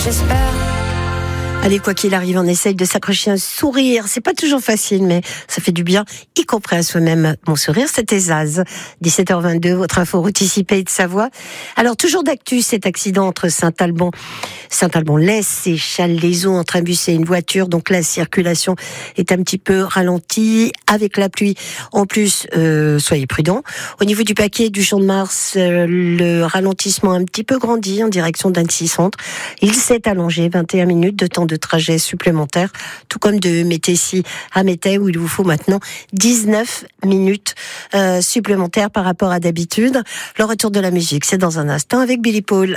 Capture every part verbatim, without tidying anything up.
J'espère. Allez, quoi qu'il arrive, on essaye de s'accrocher un sourire. C'est pas toujours facile, mais ça fait du bien, y compris à soi-même. Mon sourire, c'était Zaz. dix-sept heures vingt-deux, votre info route Pays de Savoie. Alors, toujours d'actu, cet accident entre Saint-Alban, Saint-Alban-Lès et Challes-les-Eaux entre un bus et une voiture. Donc, la circulation est un petit peu ralentie avec la pluie. En plus, euh, soyez prudents. Au niveau du paquet du Champ de Mars, euh, le ralentissement a un petit peu grandi en direction d'Annecy Centre. Il s'est allongé vingt et un minutes de temps de trajet supplémentaire, tout comme de Métessy à Métais, où il vous faut maintenant dix-neuf minutes euh, supplémentaires par rapport à d'habitude. Le retour de la musique, c'est dans un instant avec Billy Paul.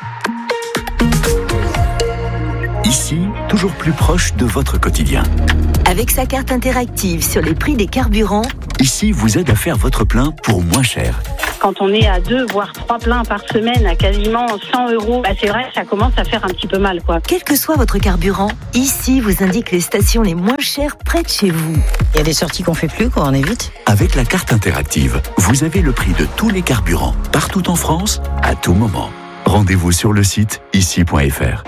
Ici, toujours plus proche de votre quotidien. Avec sa carte interactive sur les prix des carburants, Ici vous aide à faire votre plein pour moins cher. Quand on est à deux, voire trois pleins par semaine à quasiment cent euros, bah c'est vrai que ça commence à faire un petit peu mal, quoi. quel que soit votre carburant, ici vous indique les stations les moins chères près de chez vous. Il y a des sorties qu'on fait plus, quoi, on évite. Avec la carte interactive, vous avez le prix de tous les carburants, partout en France, à tout moment. Rendez-vous sur le site ici point f r.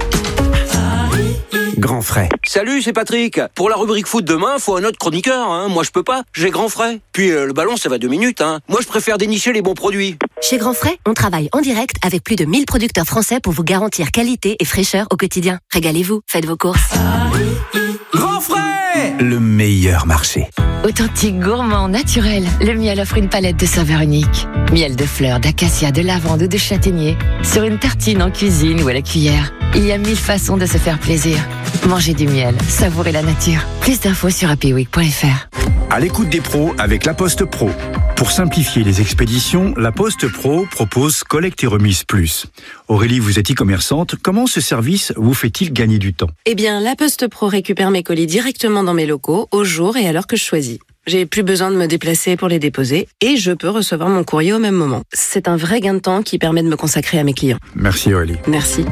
Grand frais. Salut, c'est Patrick. Pour la rubrique foot demain, faut un autre chroniqueur. Hein. Moi, je peux pas. J'ai grand frais. Puis euh, le ballon, ça va deux minutes. Hein. Moi, je préfère dénicher les bons produits. Chez Grand Frais, on travaille en direct avec plus de mille producteurs français pour vous garantir qualité et fraîcheur au quotidien. Régalez-vous, faites vos courses. Grand frais, le meilleur marché. Authentique, gourmand, naturel, le miel offre une palette de saveurs uniques. Miel de fleurs, d'acacia, de lavande ou de châtaignier. Sur une tartine, en cuisine ou à la cuillère. Il y a mille façons de se faire plaisir. Mangez du miel, savourez la nature. Plus d'infos sur happy week point f r. À l'écoute des pros avec La Poste Pro. Pour simplifier les expéditions, La Poste Pro propose collecte et remise plus. Aurélie, vous êtes e-commerçante. Comment ce service vous fait-il gagner du temps ? Eh bien, La Poste Pro récupère mes colis directement dans mes locaux, au jour et à l'heure que je choisis. J'ai plus besoin de me déplacer pour les déposer et je peux recevoir mon courrier au même moment. C'est un vrai gain de temps qui permet de me consacrer à mes clients. Merci Aurélie. Merci.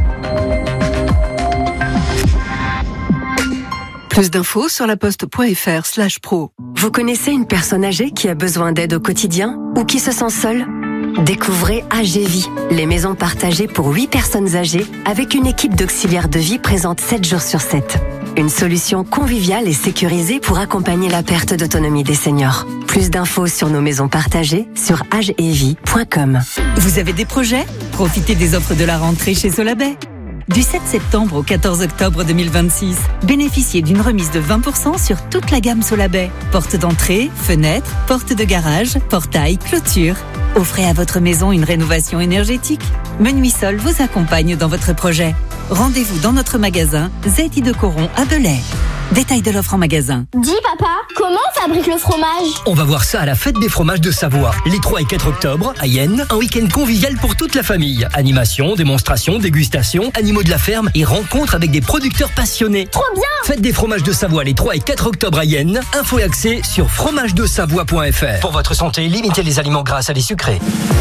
Plus d'infos sur laposte.fr slash pro. Vous connaissez une personne âgée qui a besoin d'aide au quotidien ou qui se sent seule ? Découvrez A G Vie, les maisons partagées pour huit personnes âgées avec une équipe d'auxiliaires de vie présente sept jours sur sept. Une solution conviviale et sécurisée pour accompagner la perte d'autonomie des seniors. Plus d'infos sur nos maisons partagées sur age et vie point com. Vous avez des projets ? Profitez des offres de la rentrée chez Solabay. Du sept septembre au quatorze octobre deux mille vingt-six, bénéficiez d'une remise de vingt pour cent sur toute la gamme Solabay. Porte d'entrée, fenêtre, porte de garage, portail, clôture. Offrez à votre maison une rénovation énergétique. Menuisol vous accompagne dans votre projet. Rendez-vous dans notre magasin Zeti de Coron à Belay. Détail de l'offre en magasin. Dis papa, comment on fabrique le fromage ? On va voir ça à la fête des fromages de Savoie. Les trois et quatre octobre, à Yenne, un week-end convivial pour toute la famille. Animation, démonstration, dégustation, animaux de la ferme et rencontres avec des producteurs passionnés. Trop bien ! Fête des fromages de Savoie les trois et quatre octobre à Yenne. Info et accès sur fromage de savoie point f r. Pour votre santé, limitez les aliments gras et les sucrés.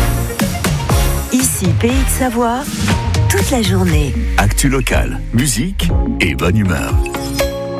Ici, Pays de Savoie, toute la journée. Actu locale, musique et bonne humeur.